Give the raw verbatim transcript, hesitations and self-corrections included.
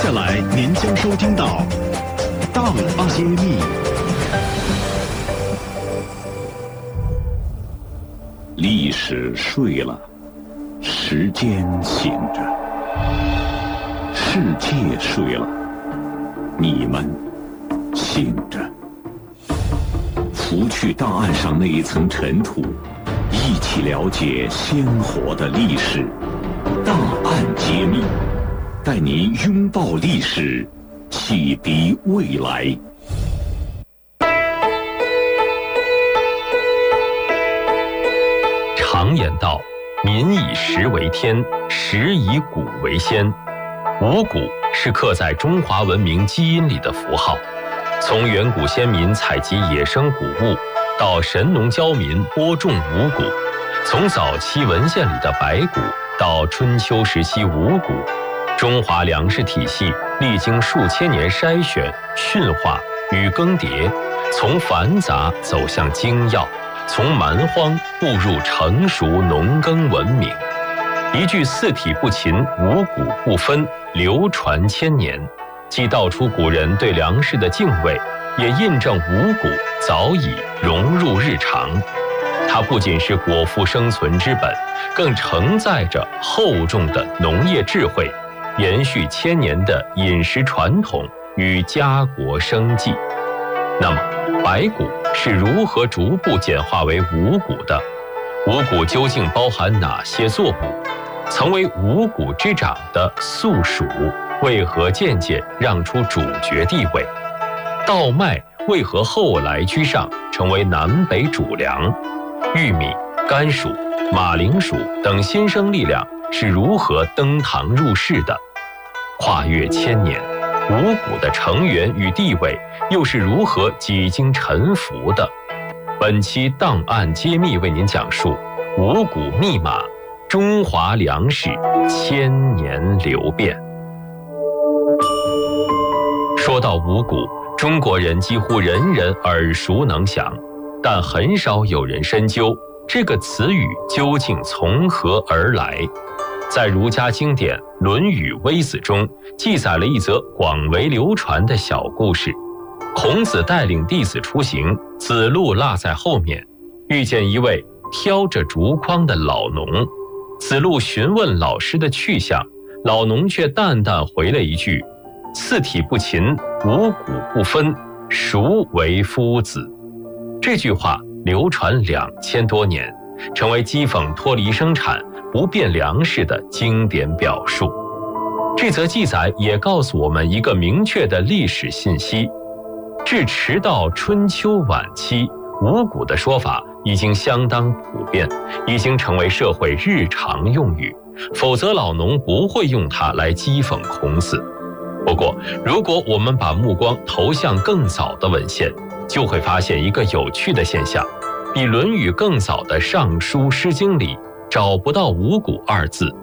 下来您将收听到《档案揭秘》。历史睡了，时间醒着，世界睡了，你们醒着。拂去档案上那一层尘土，一起了解鲜活的历史。档案揭秘，带您拥抱历史，启迪未来。 常言道，民以食为天，食以谷为先。五谷是刻在中华文明基因里的符号，从远古先民采集野生谷物，到神农教民播种五谷，从早期文献里的白谷到春秋时期五谷，中华粮食体系历经数千年筛选、驯化与更迭，从繁杂走向精要，从蛮荒步入成熟农耕文明。一句四体不勤，五谷不分，流传千年，既道出古人对粮食的敬畏，也印证五谷早已融入日常。它不仅是果腹生存之本，更承载着厚重的农业智慧，延续千年的饮食传统与家国生计。那么白谷是如何逐步简化为五谷的？五谷究竟包含哪些作物？曾为五谷之长的粟黍为何渐渐让出主角地位？稻麦为何后来居上，成为南北主粮？玉米、甘薯、马铃薯等新生力量是如何登堂入室的？跨越千年，五谷的成员与地位又是如何几经沉浮的？本期档案揭秘为您讲述五谷密码，中华粮食千年流变。说到五谷，中国人几乎人人耳熟能详，但很少有人深究这个词语究竟从何而来。在儒家经典《论语微子》中记载了一则广为流传的小故事。孔子带领弟子出行，子路落在后面，遇见一位挑着竹筐的老农。子路询问老师的去向，老农却淡淡回了一句：四体不勤，五谷不分，孰为夫子？这句话流传两千多年，成为讥讽脱离生产不变粮食的经典表述。这则记载也告诉我们一个明确的历史信息：至迟到春秋晚期，五谷的说法已经相当普遍，已经成为社会日常用语，否则老农不会用它来讥讽孔子。不过，如果我们把目光投向更早的文献，就会发现一个有趣的现象：比《论语》更早的《尚书》《诗经》里找不到五谷二字，